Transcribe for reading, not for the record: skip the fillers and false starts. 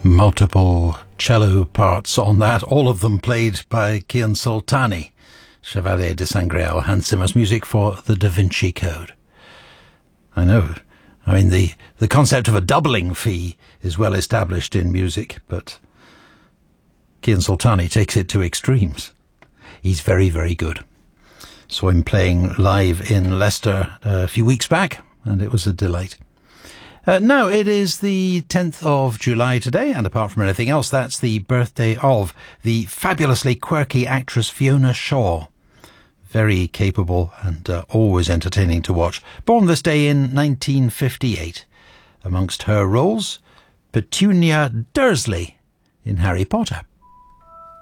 multiple cello parts on that, all of them played by Kian Soltani, Chevalier de Saint-Grael, Hans Zimmer's music for the Da Vinci Code. I know. I mean, the concept of a doubling fee is well established in music, but Kian Soltani takes it to extremes. He's very, very good. Saw him playing live in Leicester a few weeks back, and it was a delight. Now, it is the 10th of July today, and apart from anything else, that's the birthday of the fabulously quirky actress Fiona Shaw. Very capable and always entertaining to watch. Born this day in 1958. Amongst her roles, Petunia Dursley in Harry Potter.